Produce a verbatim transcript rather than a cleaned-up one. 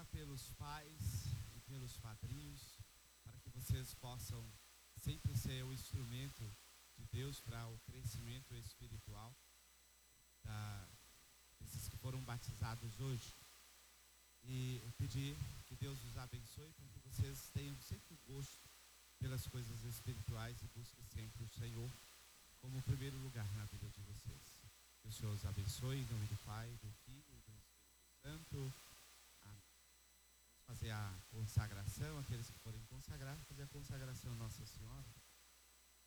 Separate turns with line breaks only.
orar pelos pais e pelos padrinhos, para que vocês possam sempre ser o instrumento de Deus para o crescimento espiritual da, desses que foram batizados hoje. E pedir que Deus os abençoe para que vocês tenham sempre o gosto pelas coisas espirituais e busquem sempre o Senhor como primeiro lugar na vida de vocês. Que o Senhor os abençoe em nome do Pai, do Filho e do Espírito Santo. Amém. Vamos fazer a consagração, aqueles que forem consagrar, fazer a consagração a Nossa Senhora.